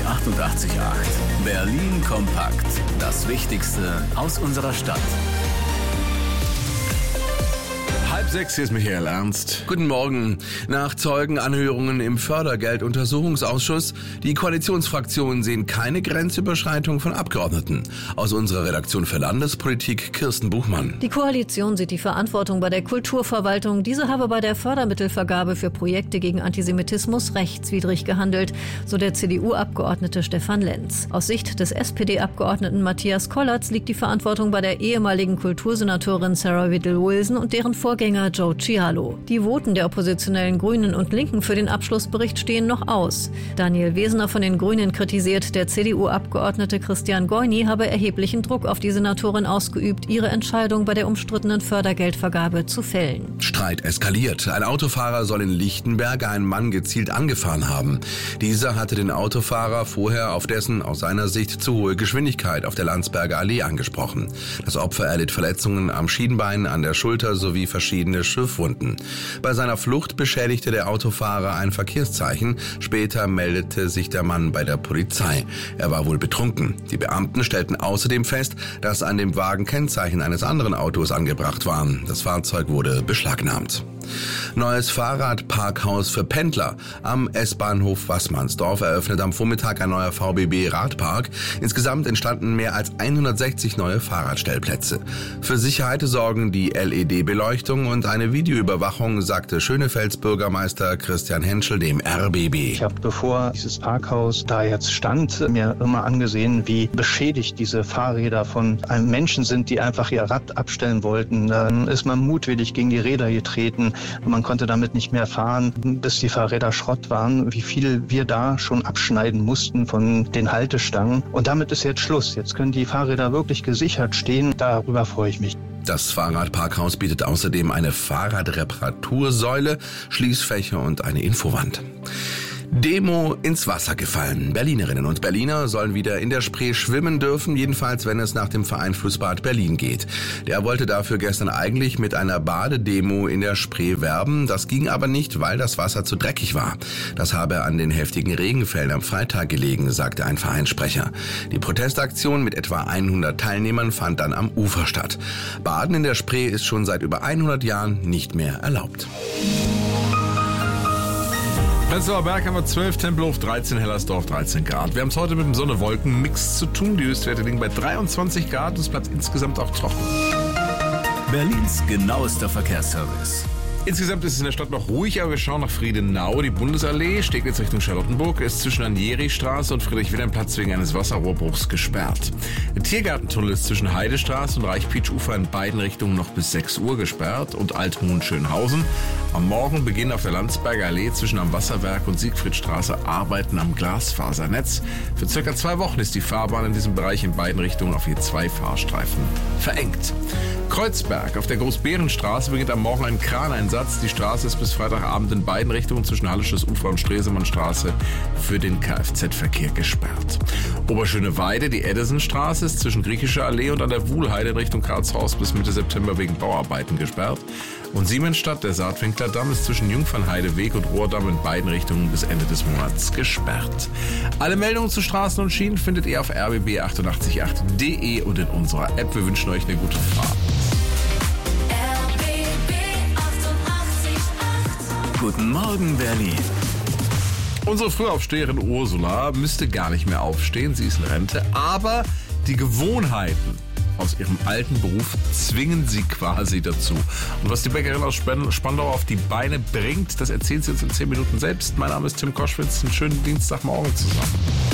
88.8. Berlin kompakt. Das Wichtigste aus unserer Stadt. 5:30, hier ist Michael Ernst. Guten Morgen. Nach Zeugenanhörungen im Fördergelduntersuchungsausschuss, die Koalitionsfraktionen sehen keine Grenzüberschreitung von Abgeordneten. Aus unserer Redaktion für Landespolitik Kirsten Buchmann. Die Koalition sieht die Verantwortung bei der Kulturverwaltung. Diese habe bei der Fördermittelvergabe für Projekte gegen Antisemitismus rechtswidrig gehandelt, so der CDU-Abgeordnete Stefan Lenz. Aus Sicht des SPD-Abgeordneten Matthias Kollatz liegt die Verantwortung bei der ehemaligen Kultursenatorin Sarah Whittle-Wilson und deren Vorgänger Joe Cialo. Die Voten der oppositionellen Grünen und Linken für den Abschlussbericht stehen noch aus. Daniel Wesener von den Grünen kritisiert, der CDU-Abgeordnete Christian Goyni habe erheblichen Druck auf die Senatorin ausgeübt, ihre Entscheidung bei der umstrittenen Fördergeldvergabe zu fällen. Streit eskaliert. Ein Autofahrer soll in Lichtenberg einen Mann gezielt angefahren haben. Dieser hatte den Autofahrer vorher auf dessen, aus seiner Sicht, zu hohe Geschwindigkeit auf der Landsberger Allee angesprochen. Das Opfer erlitt Verletzungen am Schienbein, an der Schulter sowie verschiedene Schiffwunden. Bei seiner Flucht beschädigte der Autofahrer ein Verkehrszeichen. Später meldete sich der Mann bei der Polizei. Er war wohl betrunken. Die Beamten stellten außerdem fest, dass an dem Wagen Kennzeichen eines anderen Autos angebracht waren. Das Fahrzeug wurde beschlagnahmt. Neues Fahrradparkhaus für Pendler. Am S-Bahnhof Waßmannsdorf eröffnet am Vormittag ein neuer VBB-Radpark. Insgesamt entstanden mehr als 160 neue Fahrradstellplätze. Für Sicherheit sorgen die LED-Beleuchtung und eine Videoüberwachung, sagte Schönefelds Bürgermeister Christian Henschel dem RBB. Ich habe, bevor dieses Parkhaus da jetzt stand, mir immer angesehen, wie beschädigt diese Fahrräder von einem Menschen sind, die einfach ihr Rad abstellen wollten. Dann ist man mutwillig gegen die Räder getreten. Man konnte damit nicht mehr fahren, bis die Fahrräder Schrott waren. Wie viel wir da schon abschneiden mussten von den Haltestangen. Und damit ist jetzt Schluss. Jetzt können die Fahrräder wirklich gesichert stehen. Darüber freue ich mich. Das Fahrradparkhaus bietet außerdem eine Fahrradreparatursäule, Schließfächer und eine Infowand. Demo ins Wasser gefallen. Berlinerinnen und Berliner sollen wieder in der Spree schwimmen dürfen, jedenfalls wenn es nach dem Verein Flussbad Berlin geht. Der wollte dafür gestern eigentlich mit einer Badedemo in der Spree werben. Das ging aber nicht, weil das Wasser zu dreckig war. Das habe an den heftigen Regenfällen am Freitag gelegen, sagte ein Vereinssprecher. Die Protestaktion mit etwa 100 Teilnehmern fand dann am Ufer statt. Baden in der Spree ist schon seit über 100 Jahren nicht mehr erlaubt. Prenzlauer Berg haben wir 12, Tempelhof 13, Hellersdorf 13 Grad. Wir haben es heute mit dem Sonne-Wolken-Mix zu tun. Die Höchstwerte liegen bei 23 Grad und es bleibt insgesamt auch trocken. Berlins genauester Verkehrsservice. Insgesamt ist es in der Stadt noch ruhig, aber wir schauen nach Friedenau. Die Bundesallee, Steglitz Richtung Charlottenburg, ist zwischen Anieri-Straße und Friedrich-Wilhelm-Platz wegen eines Wasserrohrbruchs gesperrt. Der Tiergartentunnel ist zwischen Heidestraße und Reich-Pietsch-Ufer in beiden Richtungen noch bis 6 Uhr gesperrt und Altmoon-Schönhausen. Am Morgen beginnen auf der Landsberger Allee zwischen am Wasserwerk und Siegfriedstraße Arbeiten am Glasfasernetz. Für ca. 2 Wochen ist die Fahrbahn in diesem Bereich in beiden Richtungen auf je 2 Fahrstreifen verengt. Kreuzberg. Auf der Großbärenstraße beginnt am Morgen ein Kraneinsatz. Die Straße ist bis Freitagabend in beiden Richtungen zwischen Hallisches Ufer und Stresemannstraße für den Kfz-Verkehr gesperrt. Oberschöneweide, die Edisonstraße, ist zwischen Griechischer Allee und an der Wuhlheide in Richtung Karlshaus bis Mitte September wegen Bauarbeiten gesperrt. Und Siemensstadt, der Saatwinkler Damm, ist zwischen Jungfernheideweg und Rohrdamm in beiden Richtungen bis Ende des Monats gesperrt. Alle Meldungen zu Straßen und Schienen findet ihr auf rbb888.de und in unserer App. Wir wünschen euch eine gute Fahrt. Guten Morgen, Berlin. Unsere Frühaufsteherin Ursula müsste gar nicht mehr aufstehen, sie ist in Rente, aber die Gewohnheiten aus ihrem alten Beruf zwingen sie quasi dazu. Und was die Bäckerin aus Spandau auf die Beine bringt, das erzählt sie uns in 10 Minuten selbst. Mein Name ist Tim Koschwitz, einen schönen Dienstagmorgen zusammen.